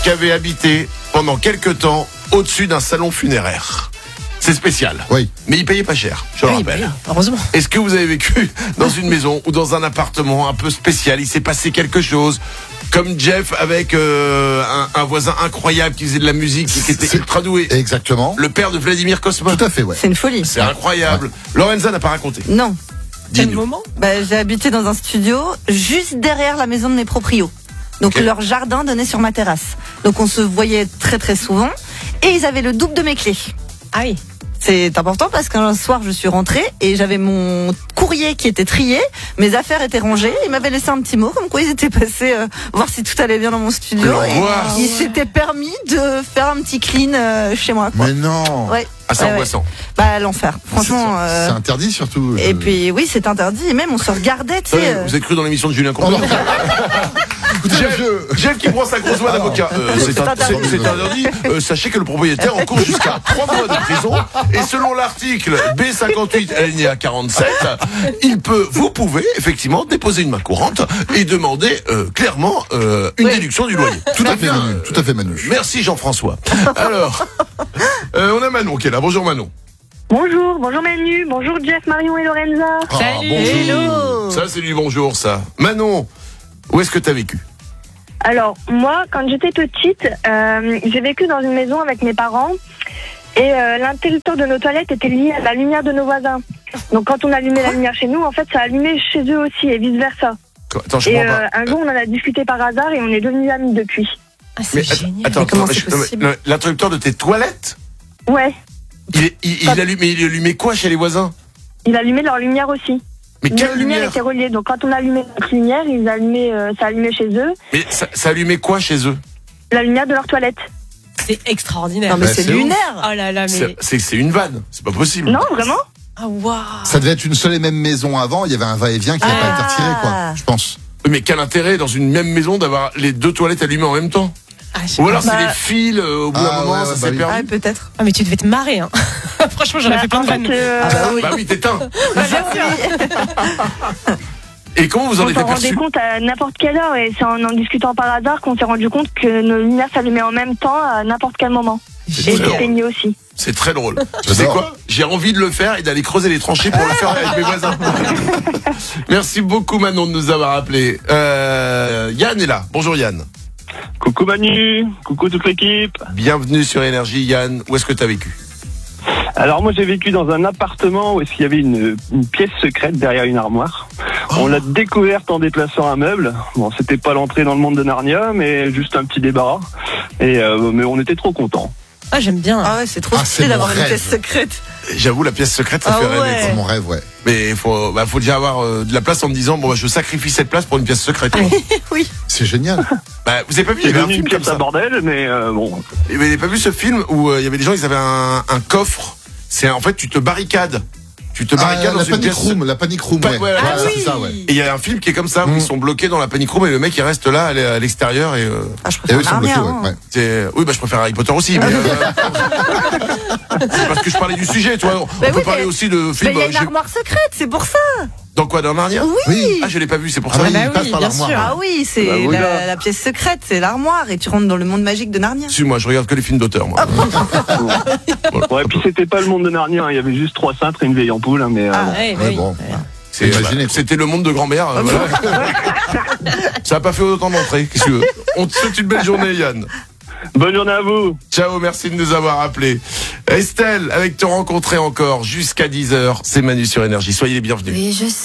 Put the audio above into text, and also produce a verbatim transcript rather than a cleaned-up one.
qui avait habité pendant quelques temps au-dessus d'un salon funéraire. C'est spécial. Oui. Mais il payait pas cher, je le Oui, rappelle. bah oui, heureusement. Est-ce que vous avez vécu dans une maison ou dans un appartement un peu spécial? Il s'est passé quelque chose, comme Jeff avec euh, un, un voisin incroyable qui faisait de la musique, qui était C'est- ultra doué. Exactement. Le père de Vladimir Cosma. Tout à fait, ouais. C'est une folie. C'est incroyable. Lorenza n'a pas raconté. Non. Quel Dis-nous. moment? Bah, j'ai habité dans un studio juste derrière la maison de mes proprios. Donc Ok. leur jardin donnait sur ma terrasse. Donc on se voyait très très souvent. Et ils avaient le double de mes clés. Ah oui. C'est important parce qu'un soir je suis rentrée et j'avais mon courrier qui était trié, mes affaires étaient rangées, ils m'avaient laissé un petit mot comme quoi ils étaient passés euh, voir si tout allait bien dans mon studio et L'angoisse. ils s'étaient permis de faire un petit clean euh, chez moi quoi. Mais non. Ouais. Ah, c'est Ouais, ouais. angoissant. Bah l'enfer. Franchement C'est euh, c'est interdit surtout. et Je- puis oui, c'est interdit et même on se regardait, tu sais. Euh, euh, Vous êtes cru dans l'émission de Julien Oh Courbet? non. Écoutez, Jeff, monsieur. Jeff qui prend sa grosse voix d'avocat. Euh, c'est C'est un- interdit. c'est- c'est interdit. Euh, sachez que le propriétaire encourt jusqu'à trois mois de prison. Et selon l'article B cinquante-huit, alinéa quarante-sept, il peut, vous pouvez effectivement déposer une main courante et demander euh, clairement euh, une Oui. déduction du loyer. Tout à fait, Manu. Tout à fait, Manu. Merci Jean-François. Alors, euh, on a Manon qui est là. Bonjour Manon. Bonjour, bonjour Manu, bonjour Jeff, Marion et Lorenza. Ah, Salut. bonjour. Hello. Ça c'est du bonjour ça. Manon, où est-ce que t'as vécu? Alors, moi, quand j'étais petite, euh, j'ai vécu dans une maison avec mes parents et euh, l'interrupteur de nos toilettes était lié à la lumière de nos voisins. Donc quand on allumait la lumière chez nous, en fait, ça allumait chez eux aussi et vice-versa. Attends, je Et comprends euh, pas. un jour, on en a discuté par hasard et on est devenus amis depuis. Ah, Mais c'est attends, génial. attends, Mais comment attends, c'est je- non, mais, possible non, l'interrupteur de tes toilettes, Ouais, il, est- il, il allume, mais il allumait quoi chez les voisins? ils allumaient leur lumière aussi. Mais Nos quelle lumières lumière? étaient reliées, donc quand on allumait notre lumière, ils allumaient, euh, ça allumait chez eux, Mais ça, ça allumait quoi chez eux? la lumière de leur toilette. C'est extraordinaire. Non mais Bah, c'est c'est ouf. lunaire. Oh là là, mais. C'est- C'est c'est une vanne, c'est pas possible. Non, vraiment? Ah waouh. Ça devait être une seule et même maison avant. Il y avait un va-et-vient qui n'a Ah. pas été retiré, quoi. Je pense. Mais quel intérêt dans une même maison d'avoir les deux toilettes allumées en même temps? Ah, je sais Ou pas. alors c'est Bah- les fils, euh, au bout d'un Ah, moment, ouais, ça ouais, s'est bah oui. perdu. Ouais, peut-être. Ah, mais tu devais te marrer, hein. Franchement, j'aurais Bah, fait plein en de fait, vannes. euh, Ah bah oui. Bah oui, t'éteins. Bah oui. Et comment vous en on êtes s'en rendait aperçu? compte à n'importe quelle heure et c'est en en discutant par hasard qu'on s'est rendu compte que nos lumières s'allumaient en même temps à n'importe quel moment. Et très ils drôle. s'éteignaient aussi. C'est très drôle. Tu sais J'adore. quoi? J'ai envie de le faire et d'aller creuser les tranchées pour le faire avec mes voisins. Merci beaucoup Manon de nous avoir appelés. Euh, Yann est là. Bonjour Yann. Coucou Manu, coucou toute l'équipe. Bienvenue sur Énergie Yann. Où est-ce que t'as vécu? Alors moi j'ai vécu dans un appartement où est-ce qu'il y avait une, une pièce secrète derrière une armoire. On l'a découverte en déplaçant un meuble. Bon, c'était pas l'entrée dans le monde de Narnia, mais juste un petit débarras. Et euh, mais on était trop contents. Ah, j'aime bien. Ah ouais, c'est trop Ah, stylé c'est d'avoir mon une rêve. pièce secrète. J'avoue, la pièce secrète, ça Ah fait rêver. ouais. C'est mon rêve, ouais. Mais il faut, bah, faut déjà avoir euh, de la place en me disant, bon, bah, je sacrifie cette place pour une pièce secrète. quoi. Oui. C'est génial. Bah, vous avez pas vu, il y C'est avait un devenu une film comme pièce à ça. bordel, mais euh, bon. Vous avez pas vu ce film où euh, il y avait des gens, ils avaient un, un coffre. C'est en fait, tu te barricades. Tu te Ah, barricades dans la une panic pièce. room, la panic room, Ouais, ouais. ouais, Ouais, ah c'est ça, ouais. Et il y a un film qui est comme ça, où Mm. ils sont bloqués dans la panic room et le mec il reste là à l'e- à l'extérieur et, euh, Ah, je Et préfère eux, ils sont bloqués, Narnia. ouais. hein. ouais. c'est- oui bah je préfère Harry Potter aussi mais euh, c'est parce que je parlais du sujet tu vois on Bah peut oui, parler mais- aussi de Mais films il y a euh, une j'ai- armoire secrète, c'est pour ça. dans quoi dans Narnia Oui. ah je l'ai pas vu c'est pour Ah ça oui, bah il oui, passe par bien l'armoire. sûr. Ah oui, c'est Bah, voilà. la, la pièce secrète, c'est l'armoire et tu rentres dans le monde magique de Narnia. Suis-moi je regarde que les films d'auteur moi Ouais, puis c'était pas le monde de Narnia, hein. Il y avait juste trois cintres et une vieille ampoule, hein, mais euh, Ah, bon. Ouais, Ouais, oui. bon. C'est- Imaginez, bah, quoi. c'était le monde de grand-mère euh, voilà. Ça a pas fait autant d'entrées qu'est-ce que tu veux on te souhaite une belle journée Yann. Bonne journée à vous. Ciao, merci de nous avoir appelés. Estelle, avec Te rencontrer encore jusqu'à dix heures, c'est Manu sur Énergie. Soyez les bienvenus. Oui, je